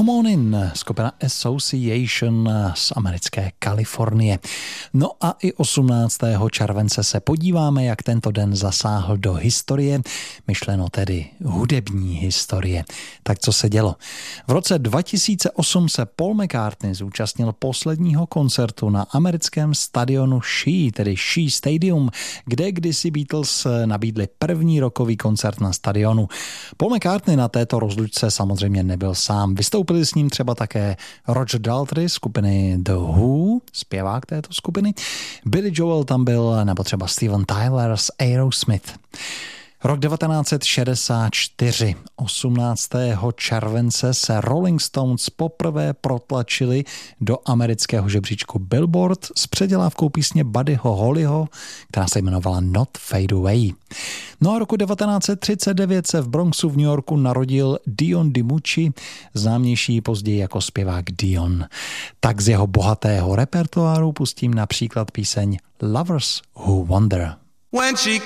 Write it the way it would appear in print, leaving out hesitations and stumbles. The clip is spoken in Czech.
Come On In, skupina Association z americké Kalifornie. No a i 18. července se podíváme, jak tento den zasáhl do historie, myšleno tedy hudební historie. Tak co se dělo? V roce 2008 se Paul McCartney zúčastnil posledního koncertu na americkém stadionu Shea, tedy Shea Stadium, kde kdysi Beatles nabídli první rockový koncert na stadionu. Paul McCartney na této rozlučce samozřejmě nebyl sám. Vystoupili s ním třeba také Roger Daltrey z skupiny The Who, zpěvák této skupiny. Billy Joel tam byl, nebo třeba Steven Tyler z Aerosmith. Rok 1964, 18. července se Rolling Stones poprvé protlačili do amerického žebříčku Billboard s předělávkou písně Buddyho Hollyho, která se jmenovala Not Fade Away. No a roku 1939 se v Bronxu v New Yorku narodil Dion DiMucci, známější později jako zpěvák Dion. Tak z jeho bohatého repertoáru pustím například píseň Lovers Who Wander. When she